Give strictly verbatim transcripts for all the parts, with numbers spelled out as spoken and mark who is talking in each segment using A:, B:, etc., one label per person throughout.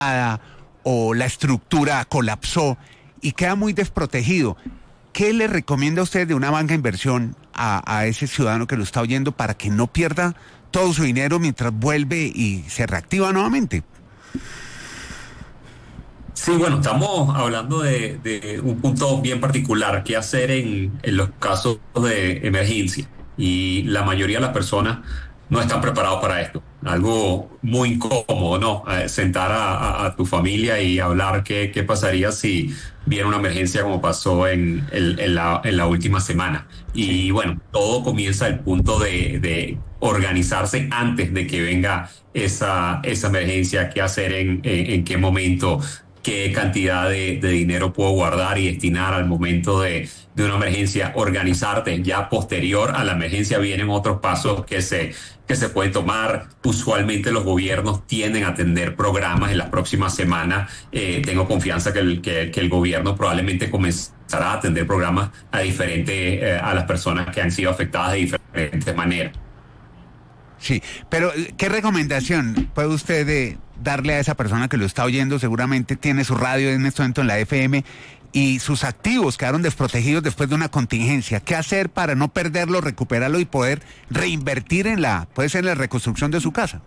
A: o la estructura colapsó y queda muy desprotegido. ¿Qué le recomienda usted de una banca de inversión a, a ese ciudadano que lo está oyendo para que no pierda todo su dinero mientras vuelve y se reactiva nuevamente?
B: Sí, bueno, estamos hablando de, de un punto bien particular, qué hacer en, en los casos de emergencia. Y la mayoría de las personas no están preparados para esto. Algo muy incómodo, ¿no? Eh, sentar a, a, a tu familia y hablar qué, qué pasaría si viene una emergencia como pasó en, el- en la, en la última semana.
A: Sí.
B: Y bueno, todo comienza al punto de, de organizarse antes de que venga esa, esa emergencia, qué hacer en, en, en qué momento, qué cantidad de, de dinero puedo guardar y destinar al momento de, de una emergencia, organizarte. Ya posterior a la emergencia vienen otros pasos que se, que se pueden tomar. Usualmente los gobiernos tienden a tener programas en las próximas semanas. Eh, tengo confianza que el, que, que el gobierno probablemente comenzará a atender programas a diferentes, eh, a las personas que han sido afectadas de diferentes maneras.
A: Sí, pero eh, ¿qué recomendación puede usted eh, darle a esa persona que lo está oyendo? Seguramente tiene su radio en este momento en la F M y sus activos quedaron desprotegidos después de una contingencia. ¿Qué hacer para no perderlo, recuperarlo y poder reinvertir en la, puede ser en la reconstrucción de su casa?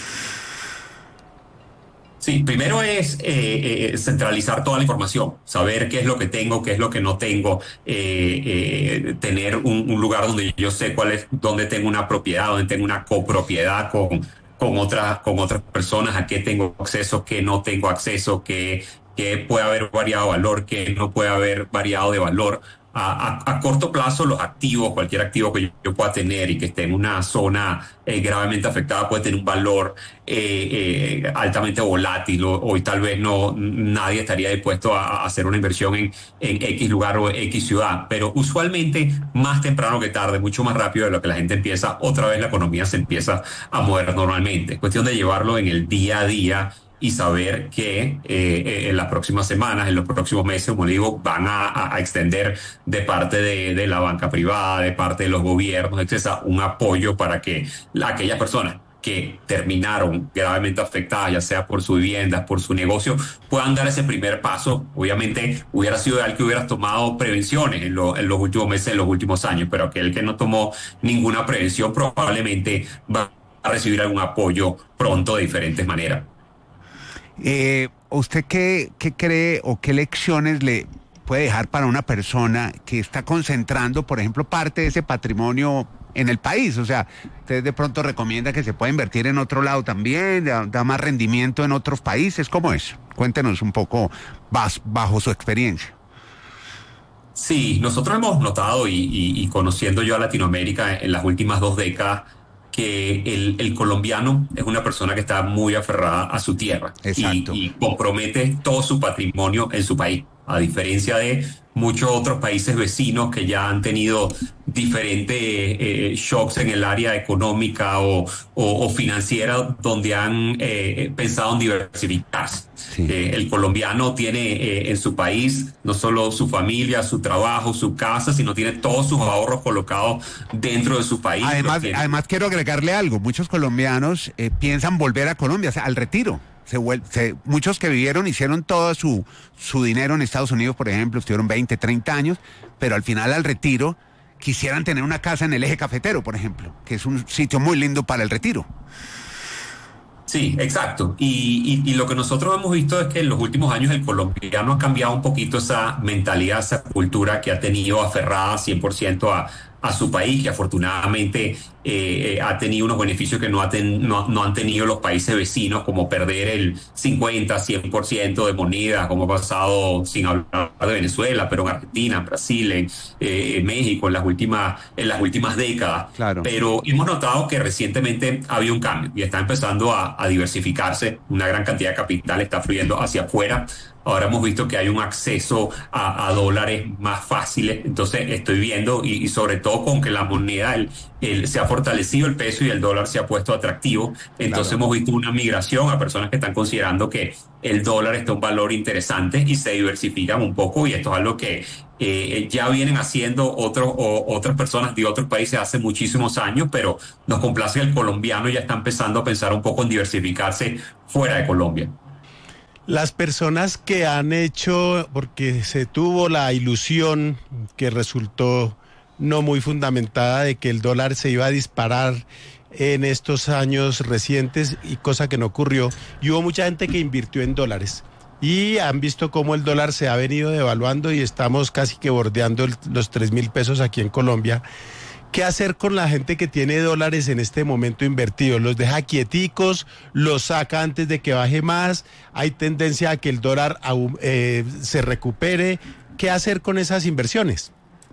B: Sí, primero es eh, eh, centralizar toda la información, saber qué es lo que tengo, qué es lo que no tengo, eh, eh, tener un, un lugar donde yo sé cuál es, dónde tengo una propiedad, donde tengo una copropiedad con, con otras, con otras personas, a qué tengo acceso, qué no tengo acceso, qué, qué puede haber variado de valor, qué no puede haber variado de valor. A, a, a corto plazo, los activos, cualquier activo que yo, yo pueda tener y que esté en una zona eh, gravemente afectada puede tener un valor eh, eh, altamente volátil. O- Hoy tal vez no nadie estaría dispuesto a, a hacer una inversión en, en X lugar o X ciudad, pero usualmente más temprano que tarde, mucho más rápido de lo que la gente empieza, otra vez la economía se empieza a mover normalmente. Es cuestión de llevarlo en el día a día y saber que eh, eh, en las próximas semanas, en los próximos meses, como digo, van a, a- a extender de parte de, de la banca privada, de parte de los gobiernos, etcétera, un apoyo para que la- aquellas personas que terminaron gravemente afectadas, ya sea por su vivienda, por su negocio, puedan dar ese primer paso. Obviamente hubiera sido ideal que hubieras tomado prevenciones en, lo- en los últimos meses, en los últimos años, pero aquel que no tomó ninguna prevención probablemente va a recibir algún apoyo pronto de diferentes maneras.
A: Eh, ¿Usted qué, qué cree o qué lecciones le puede dejar para una persona que está concentrando, por ejemplo, parte de ese patrimonio en el país? O sea, usted de pronto recomienda que se pueda invertir en otro lado también, da, da más rendimiento en otros países. ¿Cómo es? Cuéntenos un poco bas- bajo su experiencia.
B: Sí, nosotros hemos notado y, y- y conociendo yo a Latinoamérica en las últimas dos décadas que el, el colombiano es una persona que está muy aferrada a su tierra y,
A: Exacto.
B: y compromete todo su patrimonio en su país, a diferencia de muchos otros países vecinos que ya han tenido diferentes eh, shocks en el área económica o, o- o financiera donde han eh, pensado en diversificarse.
A: Sí.
B: Eh, el colombiano tiene eh, en su país no solo su familia, su trabajo, su casa, sino tiene todos sus ahorros colocados dentro de su país, los
A: Además,
B: tiene.
A: además quiero agregarle algo. Muchos colombianos eh, piensan volver a Colombia, o sea, al retiro. Se vuel- se- muchos que vivieron hicieron todo su, su dinero en Estados Unidos, por ejemplo, estuvieron veinte, treinta años, pero al final al retiro quisieran tener una casa en el eje cafetero, por ejemplo, que es un sitio muy lindo para el retiro.
B: Sí, exacto. Y, y- y lo que nosotros hemos visto es que en los últimos años el colombiano ha cambiado un poquito esa mentalidad, esa cultura que ha tenido aferrada cien por ciento a, a su país, que afortunadamente eh, eh, ha tenido unos beneficios que no, ha ten- no, no han tenido los países vecinos, como perder el cincuenta, cien por ciento de moneda, como ha pasado sin hablar de Venezuela, pero en Argentina, en Brasil, en eh, en México, en las últimas, en las últimas décadas.
A: Claro.
B: Pero hemos notado que recientemente ha habido un cambio y está empezando a, a diversificarse. Una gran cantidad de capital está fluyendo hacia afuera. Ahora hemos visto que hay un acceso a, a dólares más fáciles. Entonces estoy viendo y, y sobre todo con que la moneda el, el- se ha fortalecido el peso y el dólar se ha puesto atractivo. Entonces
A: Claro.
B: hemos visto una migración a personas que están considerando que el dólar está un valor interesante y se diversifican un poco y esto es algo que eh, ya vienen haciendo otros o, otras personas de otros países hace muchísimos años, pero nos complace que el colombiano ya está empezando a pensar un poco en diversificarse fuera de Colombia.
C: Las personas que han hecho, porque se tuvo la ilusión que resultó no muy fundamentada de que el dólar se iba a disparar en estos años recientes, y cosa que no ocurrió, y hubo mucha gente que invirtió en dólares y han visto cómo el dólar se ha venido devaluando y estamos casi que bordeando el, los tres mil pesos aquí en Colombia. ¿Qué hacer con la gente que tiene dólares en este momento invertidos? ¿Los deja quieticos? ¿Los saca antes de que baje más? ¿Hay tendencia a que el dólar eh, se recupere? ¿Qué hacer con esas inversiones?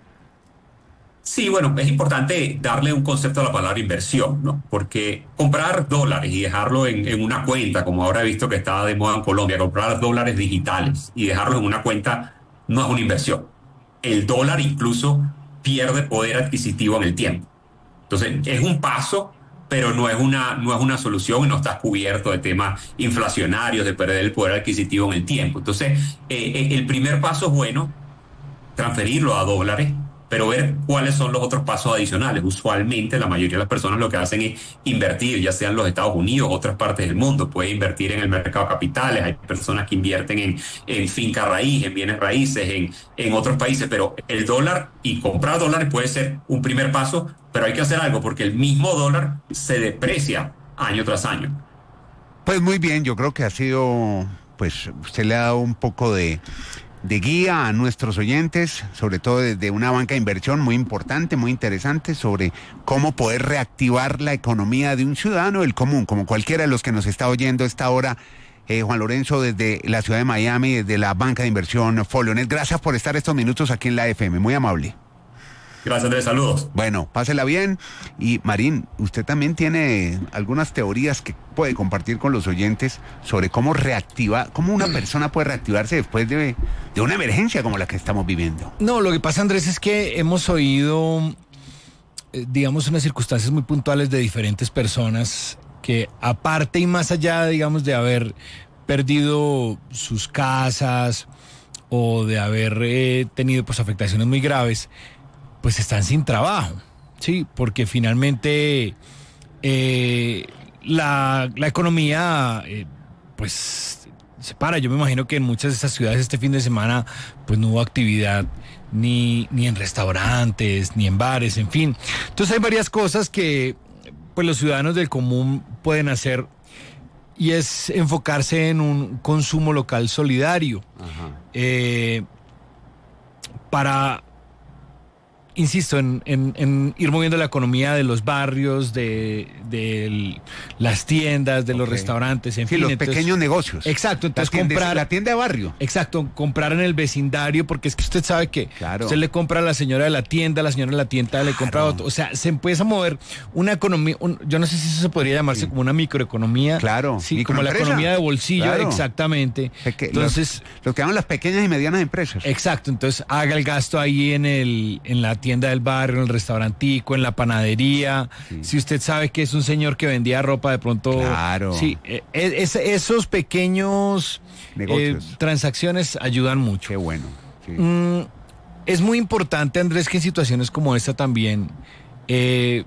B: Sí, bueno, es importante darle un concepto a la palabra inversión, ¿no? Porque comprar dólares y dejarlo en, en una cuenta, como ahora he visto que está de moda en Colombia, comprar dólares digitales y dejarlos en una cuenta no es una inversión. El dólar incluso pierde poder adquisitivo en el tiempo. Entonces, es un paso, pero no es una, no es una solución y no estás cubierto de temas inflacionarios, de perder el poder adquisitivo en el tiempo. Entonces, eh, el primer paso es bueno, transferirlo a dólares, pero ver cuáles son los otros pasos adicionales. Usualmente la mayoría de las personas lo que hacen es invertir, ya sea en los Estados Unidos o otras partes del mundo. Puede invertir en el mercado de capitales, hay personas que invierten en, en finca raíz, en bienes raíces, en, en otros países, pero el dólar y comprar dólares puede ser un primer paso, pero hay que hacer algo porque el mismo dólar se deprecia año tras año.
A: Pues muy bien, yo creo que ha sido, pues usted le ha dado un poco de... de guía a nuestros oyentes, sobre todo desde una banca de inversión muy importante, muy interesante, sobre cómo poder reactivar la economía de un ciudadano del común, como cualquiera de los que nos está oyendo a esta hora. Eh, Juan Lorenzo, desde la ciudad de Miami, desde la banca de inversión Follonet, gracias por estar estos minutos aquí en la F M, muy amable.
B: Gracias, Andrés, saludos.
A: Bueno, pásela bien. Y Marín, usted también tiene algunas teorías que puede compartir con los oyentes sobre cómo reactivar, cómo una persona puede reactivarse después de, de una emergencia como la que estamos viviendo.
D: No, lo que pasa, Andrés, es que hemos oído, eh, digamos, unas circunstancias muy puntuales de diferentes personas que, aparte y más allá, digamos, de haber perdido sus casas o de haber eh, tenido pues afectaciones muy graves, pues están sin trabajo, sí, porque finalmente eh, la, la economía eh, pues se para. Yo me imagino que en muchas de estas ciudades este fin de semana pues no hubo actividad ni, ni en restaurantes, ni en bares, en fin. Entonces hay varias cosas que pues los ciudadanos del común pueden hacer, y es enfocarse en un consumo local solidario. Ajá. Eh, para... Insisto, en, en, en ir moviendo la economía de los barrios, de, de el, las tiendas, de okay. los restaurantes, en
A: sí,
D: fin.
A: los
D: entonces,
A: pequeños negocios.
D: Exacto, entonces
A: la tienda,
D: comprar...
A: La tienda de barrio.
D: Exacto, comprar en el vecindario, porque es que usted sabe que
A: claro.
D: usted le compra a la señora de la tienda, la señora de la tienda claro. le compra a otro. O sea, se empieza a mover una economía, un, yo no sé si eso se podría llamarse sí. como una microeconomía.
A: Claro.
D: Sí, como la economía de bolsillo, claro. exactamente.
A: Peque entonces, los, los que llaman las pequeñas y medianas empresas.
D: Exacto, entonces haga el gasto ahí en, el, en la tienda del barrio, el restaurantico, en la panadería. Sí. Si usted sabe que es un señor que vendía ropa, de pronto...
A: Claro.
D: Sí, es, esos pequeños eh, transacciones ayudan mucho.
A: Qué bueno. Sí.
D: Mm, es muy importante, Andrés, que en situaciones como esta también, eh,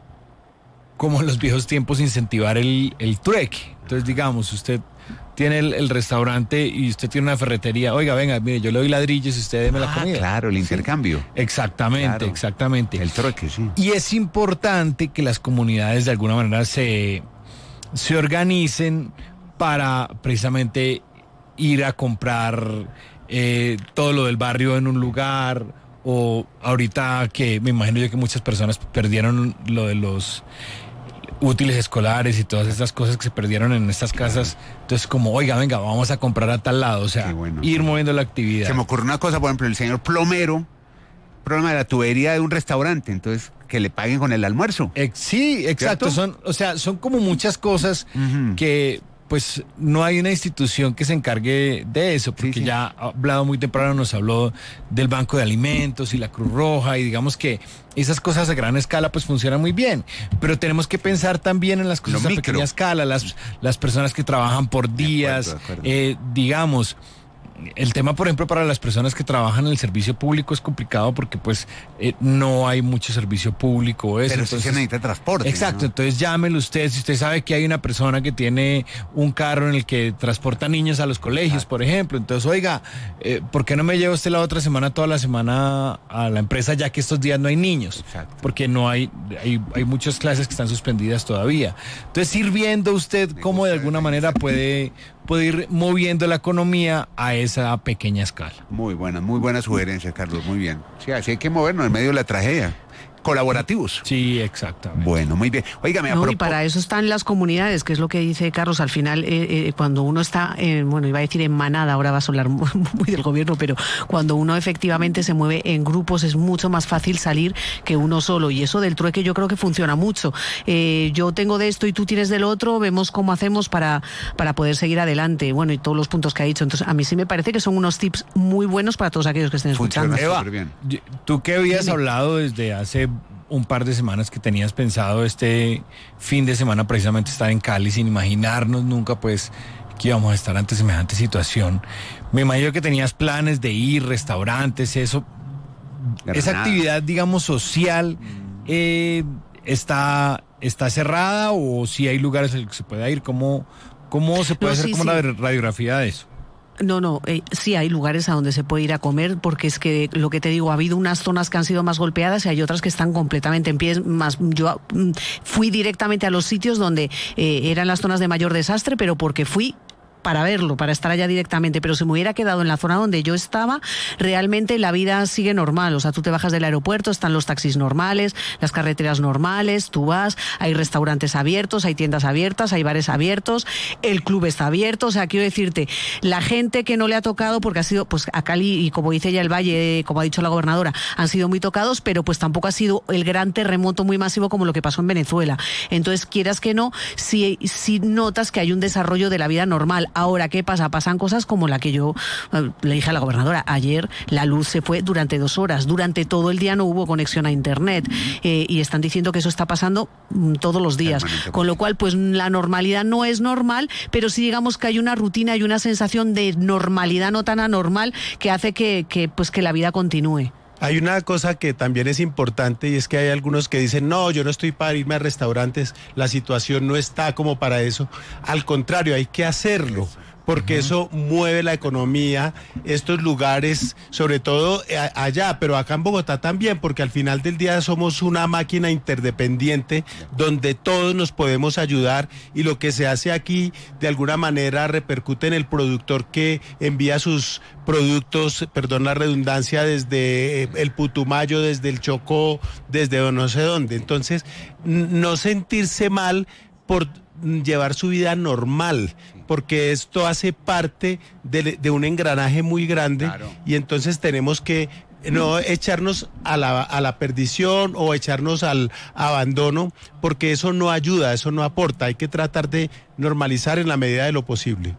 D: como en los viejos tiempos, incentivar el, el trueque. Entonces, digamos, usted tiene el, el restaurante y usted tiene una ferretería. Oiga, venga, mire, yo le doy ladrillos y usted deme la
A: ah,
D: comida.
A: Claro, el
D: sí.
A: intercambio.
D: Exactamente, claro. exactamente.
A: El trueque, sí.
D: Y es importante que las comunidades de alguna manera se, se organicen para precisamente ir a comprar eh, todo lo del barrio en un lugar, o ahorita que me imagino yo que muchas personas perdieron lo de los útiles escolares y todas estas cosas que se perdieron en estas casas. Entonces, como, oiga, venga, vamos a comprar a tal lado. O sea, bueno, ir moviendo la actividad.
A: Se me ocurre una cosa, por ejemplo, el señor plomero, problema de la tubería de un restaurante, entonces, que le paguen con el almuerzo.
D: Eh, sí, exacto. Son, o sea, son como muchas cosas uh-huh. que... pues no hay una institución que se encargue de eso, porque sí, sí. ya ha hablado muy temprano, nos habló del Banco de Alimentos y la Cruz Roja, y digamos que esas cosas a gran escala pues funcionan muy bien, pero tenemos que pensar también en las cosas a pequeña escala, las, las personas que trabajan por días, de acuerdo, de acuerdo. Eh, digamos, el tema, por ejemplo, para las personas que trabajan en el servicio público es complicado porque pues eh, no hay mucho servicio público. Eso,
A: Pero
D: entonces,
A: sí se necesita transporte.
D: Exacto,
A: ¿no?
D: entonces llámelo usted, si usted sabe que hay una persona que tiene un carro en el que transporta niños a los colegios, exacto, por ejemplo, entonces, oiga, eh, ¿por qué no me lleva usted la otra semana, toda la semana a la empresa, ya que estos días no hay niños? Exacto. Porque no hay, hay, hay muchas clases que están suspendidas todavía. Entonces, ir viendo usted cómo de alguna manera puede, puede ir moviendo la economía a esa pequeña escala.
A: Muy buena, muy buena sugerencia, Carlos, muy bien. Sí, así hay que movernos en medio de la tragedia. Colaborativos.
D: Sí, exactamente.
A: Bueno, muy bien. Óigame,
E: no, y para eso están las comunidades, que es lo que dice Carlos. Al final, eh, eh, cuando uno está, en, bueno, iba a decir en manada, ahora va a sonar muy, muy del gobierno, pero cuando uno efectivamente se mueve en grupos es mucho más fácil salir que uno solo. Y eso del trueque yo creo que funciona mucho. Eh, yo tengo de esto y tú tienes del otro, vemos cómo hacemos para, para poder seguir adelante. Bueno, y todos los puntos que ha dicho. Entonces, a mí sí me parece que son unos tips muy buenos para todos aquellos que estén escuchando.
A: Eva, bien.
D: Tú que habías Dime. hablado desde hace un par de semanas que tenías pensado este fin de semana precisamente estar en Cali, sin imaginarnos nunca pues que íbamos a estar ante semejante situación. Me imagino que tenías planes de ir, restaurantes, eso. Pero esa nada. Actividad, digamos, social, eh, está, está cerrada o si hay lugares en los que se pueda ir. ¿Cómo, cómo se puede no, hacer sí, como sí. una radiografía de eso?
E: No, no, eh, sí hay lugares a donde se puede ir a comer, porque es que lo que te digo, ha habido unas zonas que han sido más golpeadas y hay otras que están completamente en pie. Más, yo mm, fui directamente a los sitios donde eh, eran las zonas de mayor desastre, pero porque fui para verlo, para estar allá directamente, pero si me hubiera quedado en la zona donde yo estaba, realmente la vida sigue normal. O sea, tú te bajas del aeropuerto, están los taxis normales, las carreteras normales, tú vas, hay restaurantes abiertos, hay tiendas abiertas, hay bares abiertos, el club está abierto. O sea, quiero decirte, la gente que no le ha tocado, porque ha sido, pues a Cali y como dice ella el Valle, como ha dicho la gobernadora, han sido muy tocados, pero pues tampoco ha sido el gran terremoto muy masivo como lo que pasó en Venezuela. Entonces, quieras que no, si, si notas que hay un desarrollo de la vida normal. Ahora, ¿qué pasa? Pasan cosas como la que yo eh, le dije a la gobernadora. Ayer la luz se fue durante dos horas. Durante todo el día no hubo conexión a internet. Eh, y están diciendo que eso está pasando mm, todos los días. Con lo cual, pues la normalidad no es normal, pero sí digamos que hay una rutina y una sensación de normalidad no tan anormal que hace que, que, pues, que la vida continúe.
C: Hay una cosa que también es importante y es que hay algunos que dicen, no, yo no estoy para irme a restaurantes, la situación no está como para eso. Al contrario, hay que hacerlo, porque uh-huh. eso mueve la economía, estos lugares, sobre todo allá, pero acá en Bogotá también, porque al final del día somos una máquina interdependiente donde todos nos podemos ayudar y lo que se hace aquí de alguna manera repercute en el productor que envía sus productos, perdón la redundancia, desde el Putumayo, desde el Chocó, desde no sé dónde. Entonces, no sentirse mal por llevar su vida normal, porque esto hace parte de, de un engranaje muy grande, claro. Y entonces tenemos que no echarnos a la, a la perdición o echarnos al abandono, porque eso no ayuda, eso no aporta. Hay que tratar de normalizar en la medida de lo posible.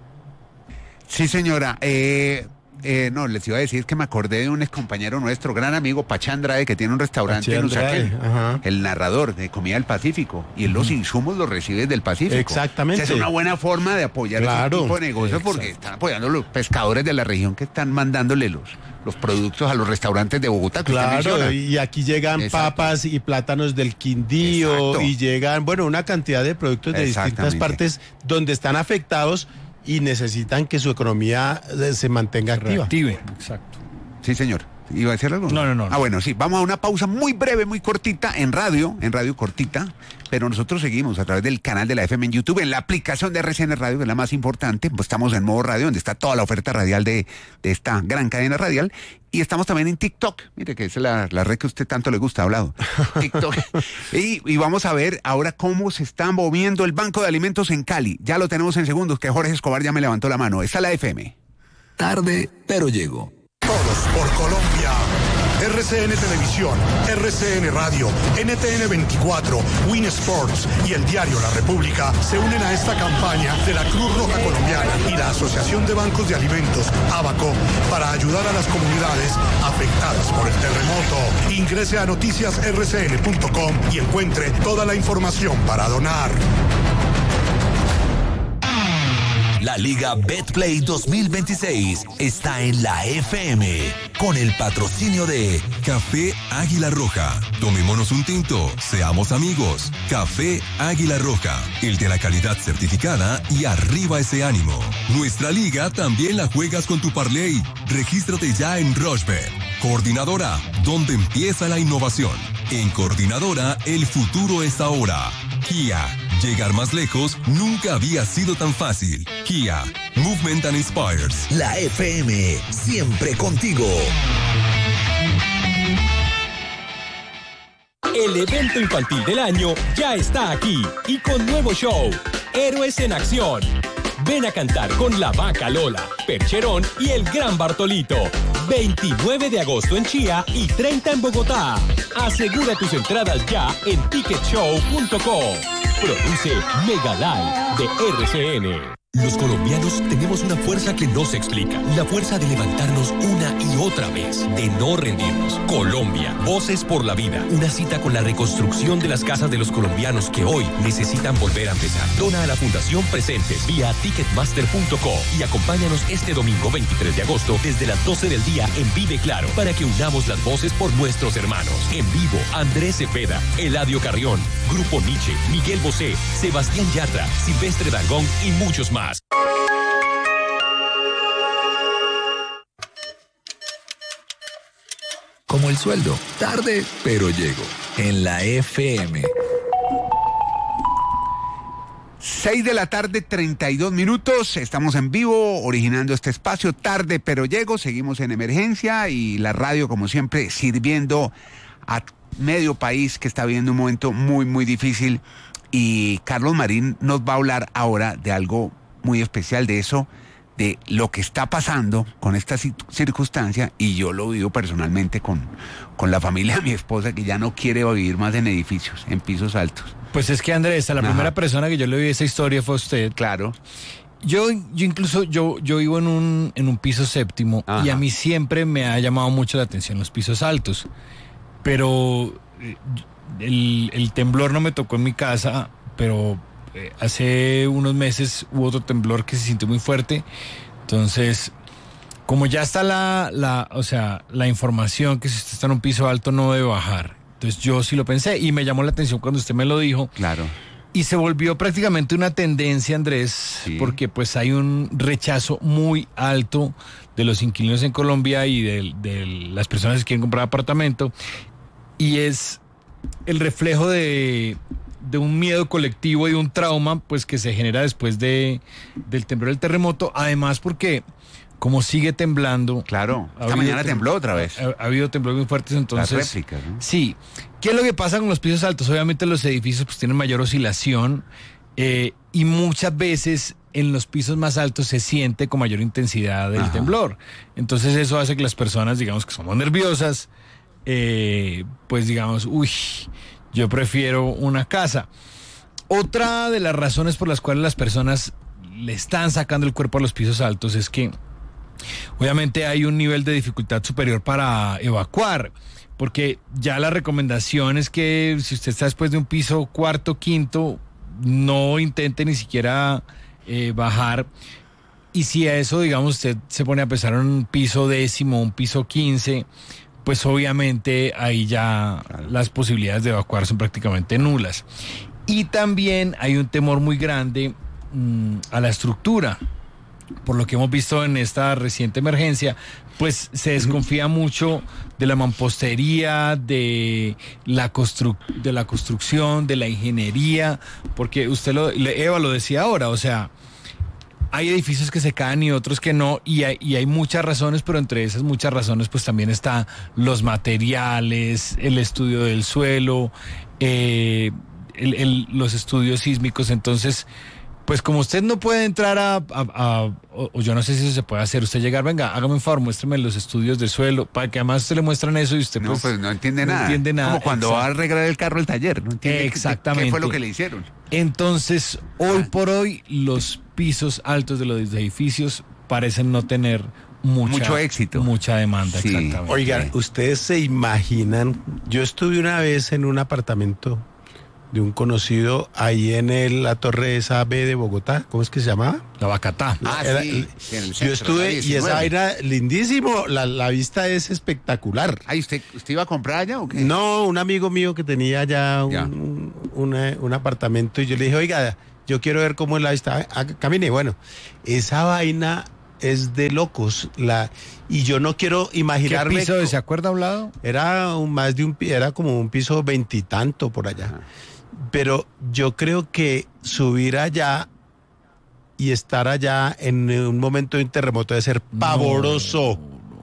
A: Sí, señora. Eh... Eh, no, les iba a decir que me acordé de un ex compañero nuestro, gran amigo, Pachá Andrade, que tiene un restaurante en Usaquén, el narrador de comida del Pacífico, y él uh-huh. los insumos los recibe del Pacífico.
C: Exactamente.
A: O sea, es una buena forma de apoyar
C: claro.
A: ese tipo de negocios,
C: Exacto.
A: porque están apoyando a los pescadores de la región que están mandándole los, los productos a los restaurantes de Bogotá. Que
C: claro, y aquí llegan Exacto. papas y plátanos del Quindío, Exacto. y llegan, bueno, una cantidad de productos de distintas partes donde están afectados y necesitan que su economía se mantenga activa.
D: Reactive, exacto.
A: Sí, señor. ¿Iba a decir algo?
D: No, no, no.
A: Ah, bueno, sí. Vamos a una pausa muy breve, muy cortita, en radio, en radio cortita, pero nosotros seguimos a través del canal de la F M en YouTube, en la aplicación de R C N Radio, que es la más importante, pues estamos en modo radio, donde está toda la oferta radial de, de esta gran cadena radial, y estamos también en TikTok, mire que es la, la red que a usted tanto le gusta, hablado, TikTok, y, y vamos a ver ahora cómo se está moviendo el Banco de Alimentos en Cali. Ya lo tenemos en segundos, que Jorge Escobar ya me levantó la mano. Está la F M.
F: Tarde, pero llego.
G: Todos por Colombia. R C N Televisión, R C N Radio, N T N veinticuatro, Win Sports y el diario La República se unen a esta campaña de la Cruz Roja Colombiana y la Asociación de Bancos de Alimentos, ABACO, para ayudar a las comunidades afectadas por el terremoto. Ingrese a noticias r c n punto com y encuentre toda la información para donar.
F: La Liga Betplay dos mil veintiséis está en la F M con el patrocinio de
H: Café Águila Roja. Tomémonos un tinto, seamos amigos. Café Águila Roja, el de la calidad certificada y arriba ese ánimo. Nuestra liga también la juegas con tu parlay. Regístrate ya en Rochebet. Coordinadora, donde empieza la innovación. En Coordinadora, el futuro es ahora. Kia, llegar más lejos nunca había sido tan fácil. Kia, Movement and Inspires.
F: la F M, siempre contigo.
I: El evento infantil del año ya está aquí y con nuevo show, Héroes en Acción. Ven a cantar con La Vaca Lola, Percherón y el Gran Bartolito. veintinueve de agosto en Chía y treinta en Bogotá. Asegura tus entradas ya en ticket show punto com. Produce Mega Live de R C N. Los colombianos tenemos una fuerza que no se explica. La fuerza de levantarnos una y otra vez, de no rendirnos. Colombia, Voces por la Vida. Una cita con la reconstrucción de las casas de los colombianos que hoy necesitan volver a empezar. Dona a la Fundación Presentes vía ticketmaster punto com y acompáñanos este domingo veintitrés de agosto desde las doce del día en Vive Claro para que unamos las voces por nuestros hermanos. En vivo, Andrés Cepeda, Eladio Carrión, Grupo Nietzsche, Miguel Bosé, Sebastián Yatra, Silvestre Dangond y muchos más.
F: Como el sueldo, tarde pero llego, en la F M.
A: seis de la tarde, treinta y dos minutos, estamos en vivo, originando este espacio, tarde pero llego, seguimos en emergencia y la radio como siempre sirviendo a medio país que está viviendo un momento muy muy difícil y Carlos Marín nos va a hablar ahora de algo muy especial, de eso, de lo que está pasando con esta circunstancia, y yo lo vivo personalmente con, con la familia de mi esposa, que ya no quiere vivir más en edificios, en pisos altos.
D: Pues es que Andrés, a la Ajá. primera persona que yo le vi esa historia fue usted.
A: Claro.
D: Yo, yo incluso, yo, yo vivo en un, en un piso séptimo. Ajá. Y a mí siempre me ha llamado mucho la atención los pisos altos. Pero el, el temblor no me tocó en mi casa, pero hace unos meses hubo otro temblor que se sintió muy fuerte. Entonces, como ya está la, la, o sea, la información que si usted está en un piso alto no debe bajar. Entonces yo sí lo pensé y me llamó la atención cuando usted me lo dijo.
A: Claro.
D: Y se volvió prácticamente una tendencia, Andrés, sí. porque pues hay un rechazo muy alto de los inquilinos en Colombia y de, de las personas que quieren comprar apartamento. Y es el reflejo de... de un miedo colectivo y un trauma pues que se genera después de del temblor del terremoto, además porque como sigue temblando,
A: claro, esta mañana tembló otra vez,
D: ha, ha habido temblores muy fuertes, entonces
A: las réplicas, ¿no?
D: Sí, ¿qué es lo que pasa con los pisos altos? Obviamente los edificios pues tienen mayor oscilación eh, y muchas veces en los pisos más altos se siente con mayor intensidad el Ajá. temblor, entonces eso hace que las personas, digamos, que somos nerviosas, eh, pues digamos, uy, yo prefiero una casa. Otra de las razones por las cuales las personas le están sacando el cuerpo a los pisos altos es que obviamente hay un nivel de dificultad superior para evacuar, porque ya la recomendación es que si usted está después de un piso cuarto, quinto, no intente ni siquiera eh, bajar. Y si a eso, digamos, usted se pone a pensar en un piso décimo, un piso quince, pues obviamente ahí ya claro. las posibilidades de evacuar son prácticamente nulas. Y también hay un temor muy grande mmm, a la estructura. Por lo que hemos visto en esta reciente emergencia, pues se desconfía mucho de la mampostería, de la, constru- de la construcción, de la ingeniería, porque usted, lo, Eva lo decía ahora, o sea, hay edificios que se caen y otros que no, y hay, y hay muchas razones, pero entre esas muchas razones pues también están los materiales, el estudio del suelo, eh, el, el, los estudios sísmicos. Entonces, pues como usted no puede entrar a, a, a o, o yo no sé si eso se puede hacer, usted llegar, venga, hágame un favor, muéstrame los estudios del suelo, para que además usted le muestran eso y usted
A: no,
D: pues,
A: pues no entiende no nada.
D: entiende nada.
A: Como cuando Exacto. va a arreglar el carro al taller, no entiende
D: Exactamente.
A: qué fue lo que le hicieron.
D: Entonces, hoy por hoy, los pisos altos de los edificios parecen no tener mucha,
A: mucho éxito,
D: mucha demanda.
A: Sí.
D: Exactamente.
C: Oigan, ustedes se imaginan, yo estuve una vez en un apartamento de un conocido ahí en el, la torre esa B de Bogotá, ¿cómo es que se llamaba?
D: La Bacatá.
A: Ah,
C: Era-
A: sí. en el
C: Yo
A: centro,
C: estuve
A: la
C: y esa
A: diecinueve.
C: vaina lindísimo, la, la vista es espectacular.
A: Ay, ¿usted, ¿usted iba a comprar allá o qué?
C: No, un amigo mío que tenía ya un,
A: Ya.
C: un, una- un apartamento y yo le dije, oiga, yo quiero ver cómo es la vista. Ah, camine, bueno, esa vaina es de locos, la y yo no quiero
D: ¿Qué
C: imaginarme.
D: piso
C: co-
D: se acuerda hablado?
C: Era un, más de un pi- era como un piso veintitanto por allá. Pero yo creo que subir allá y estar allá en un momento de un terremoto debe ser pavoroso.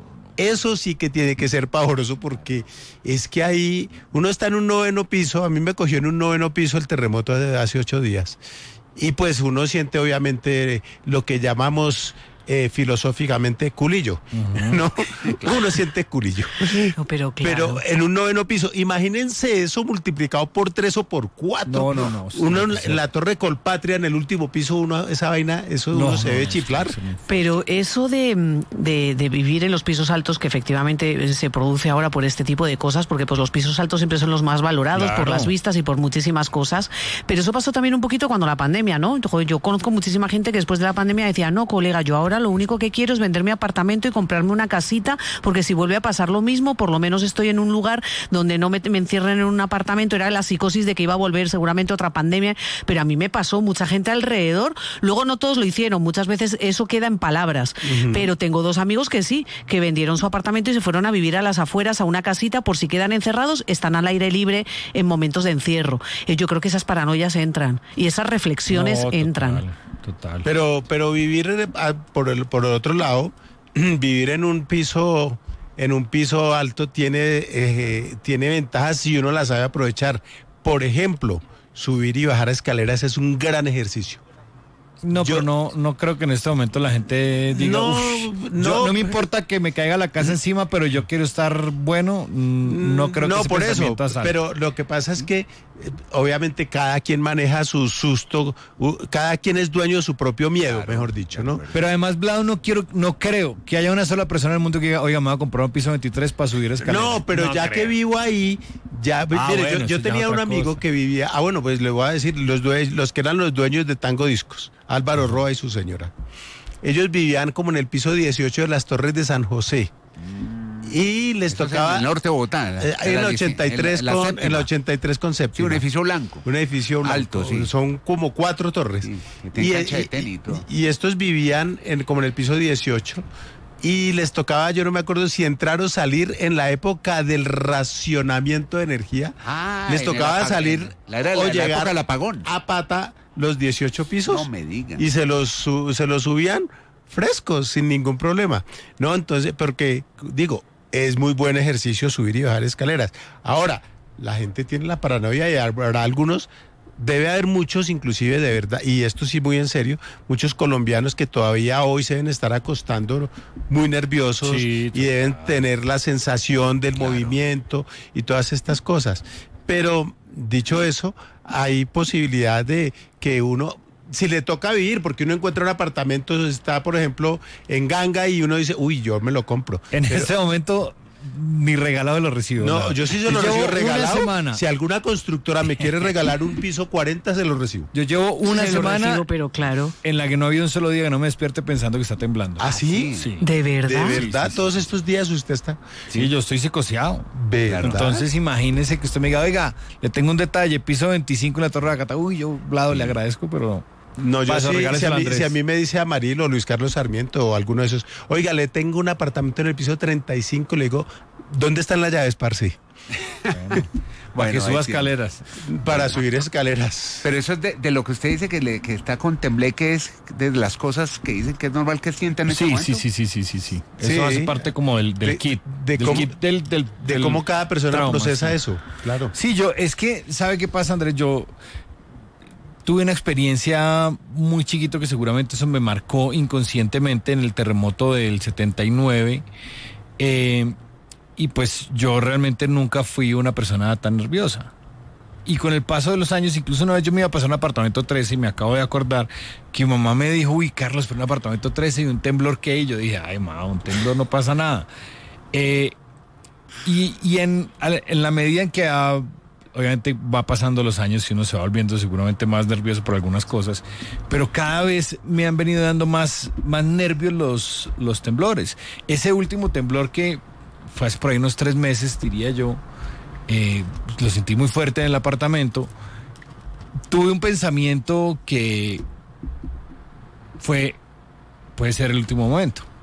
C: Eso sí que tiene que ser pavoroso porque es que ahí uno está en un noveno piso, a mí me cogió en un noveno piso el terremoto de hace ocho días. Y pues uno siente obviamente lo que llamamos eh, filosóficamente culillo, ¿no? Uno siente culillo.
E: No, pero claro.
C: Pero en un noveno piso, imagínense eso multiplicado por tres o por cuatro.
D: No, no, no.
C: Uno
D: Sí,
C: en la Torre Colpatria, en el último piso, uno, esa vaina, eso
D: No,
C: uno se
D: no,
C: debe
D: no,
C: chiflar.
D: sí, sí, sí.
E: Pero eso de, de, de vivir en los pisos altos, que efectivamente se produce ahora por este tipo de cosas, porque pues los pisos altos siempre son los más valorados
D: Claro.
E: por las vistas y por muchísimas cosas, pero eso pasó también un poquito cuando la pandemia, ¿no? Joder, yo conozco muchísima gente que después de la pandemia decía, no, colega, yo ahora lo único que quiero es vender mi apartamento y comprarme una casita, porque si vuelve a pasar lo mismo, por lo menos estoy en un lugar donde no me, me encierren en un apartamento. Era la psicosis de que iba a volver seguramente otra pandemia, pero a mí me pasó, mucha gente alrededor, luego no todos lo hicieron, muchas veces eso queda en palabras, uh-huh. Pero tengo dos amigos que sí, que vendieron su apartamento y se fueron a vivir a las afueras, a una casita, por si quedan encerrados, están al aire libre en momentos de encierro. Yo creo que esas paranoias entran y esas reflexiones
D: No,
E: entran.
D: Total, total.
C: Pero, pero vivir ah, por el, por el otro lado, vivir en un piso, en un piso alto tiene, eh, tiene ventajas si uno las sabe aprovechar. Por ejemplo, subir y bajar escaleras es un gran ejercicio.
D: No,
C: Yo-
D: pero no, no creo que en este momento la gente diga,
C: No,
D: "Uf,
C: no,
D: yo- no me
C: pero-
D: importa que me caiga la casa encima, pero yo quiero estar bueno". Mm, No creo que
C: no,
D: ese
C: por eso,
D: pensamiento asalte.
C: pero lo que pasa es que eh, obviamente cada quien maneja su susto, u- cada quien es dueño de su propio miedo, mejor dicho, ¿no?
D: Pero además, Blau, no quiero, no creo que haya una sola persona en el mundo que diga, oiga, me voy a comprar un piso veintitrés para subir escaleras.
C: No, pero
D: No
C: ya
D: creo.
C: que vivo ahí, ya,
D: Ah,
C: mire,
D: bueno,
C: yo, yo
D: eso ya
C: tenía
D: es
C: un
D: otra
C: amigo
D: cosa.
C: que vivía, ah, bueno, pues le voy a decir, los, due- los que eran los dueños de Tango Discos, Álvaro Roa y su señora. Ellos vivían como en el piso dieciocho de las Torres de San José. Y les
A: Eso es
C: tocaba
A: en el norte de Bogotá. la-
C: eh, en
A: la-
C: la ochenta y tres
A: en la- la
C: con,
A: séptima.
C: en la ochenta y tres con
A: Sí,
C: séptima.
A: un edificio blanco.
C: Un edificio blanco,
A: Alto, sí.
C: Son como cuatro torres.
A: Sí, que tiene
C: y,
A: cancha de
C: y-
A: tenis y todo.
C: y estos vivían en, como en el piso dieciocho. Y les tocaba, yo no me acuerdo si entrar o salir en la época del racionamiento de energía.
A: Ah,
C: les
A: en el
C: tocaba
A: apa-
C: salir
A: la era-
C: o
A: la- la
C: llegar
A: época del apagón.
C: a pata los dieciocho pisos.
A: No me digan.
C: Y se los, su- se los subían frescos, sin ningún problema. No, entonces, porque, digo, es muy buen ejercicio subir y bajar escaleras. Ahora, la gente tiene la paranoia y habrá algunos, debe haber muchos, inclusive de verdad, y esto sí muy en serio, muchos colombianos que todavía hoy se deben estar acostando muy nerviosos
D: Sí,
C: y deben tener la sensación del movimiento y todas estas cosas. Pero, dicho eso, hay posibilidad de que uno, si le toca vivir, porque uno encuentra un apartamento, está por ejemplo en Ganga y uno dice, uy, yo me lo compro.
D: En
C: Pero-
D: este momento, ni regalado lo recibo.
C: no,
D: Blau.
C: yo sí se lo
D: Llevo
C: recibo
D: una
C: regalado.
D: semana.
C: Si alguna constructora me quiere regalar un piso cuarenta, se lo recibo.
D: Yo llevo una
E: Se lo
D: semana
E: recibo, pero claro.
D: en la que no ha habido un solo día que no me despierte pensando que está temblando.
C: ¿Ah, sí?
D: Sí.
E: De
C: De
E: verdad.
C: verdad,
D: Sí, sí, sí.
C: todos estos días usted está.
D: Sí, yo estoy psicoseado.
C: ¿Verdad?
D: Entonces imagínese que usted me diga, oiga, le tengo un detalle, piso veinticinco en la Torre de Acata. Uy, yo, Vlado, le agradezco, pero...
C: No, yo
D: Paso,
C: sí, si
D: regáleselo
C: a,
D: a
C: mí,
D: Andrés.
C: si a mí me dice Amaril o Luis Carlos Sarmiento o alguno de esos, oiga, le tengo un apartamento en el piso treinta y cinco, le digo, ¿dónde están las llaves, parce?
D: Para
A: Bueno,
D: que
A: ahí
D: suba
A: sí.
D: escaleras.
C: Para subir escaleras.
A: Pero eso es de, de lo que usted dice que, le, que está con Tembleque, es de las cosas que dicen que es normal que sientan en este
D: Sí,
A: momento.
D: sí, sí, sí, sí, sí, sí.
C: Sí.
D: Eso hace parte como del, del
C: De-
D: kit.
C: de
D: del
C: cómo-
D: kit del, del-
C: De
D: del
C: cómo cada persona
D: trauma,
C: procesa
D: sí.
C: eso, claro.
D: Sí, yo, es que, ¿sabe qué pasa, Andrés? Yo tuve una experiencia muy chiquito que seguramente eso me marcó inconscientemente en el terremoto del setenta y nueve. Eh, y pues yo realmente nunca fui una persona tan nerviosa. Y con el paso de los años, incluso una vez yo me iba a pasar a un apartamento trece y me acabo de acordar que mi mamá me dijo, uy, Carlos, pero un apartamento trece y un temblor, ¿qué? Y yo dije, ay, mamá, un temblor no pasa nada. Eh, y y en, en la medida en que ha obviamente va pasando los años y uno se va volviendo seguramente más nervioso por algunas cosas, pero cada vez me han venido dando más, más nervios los, los temblores. Ese último temblor que fue hace por ahí unos tres meses, diría yo, eh, lo sentí muy fuerte en el apartamento. Tuve un pensamiento que fue, puede ser el último momento.